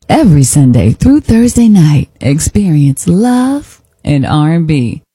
Every Sunday through Thursday night, experience love and R&B.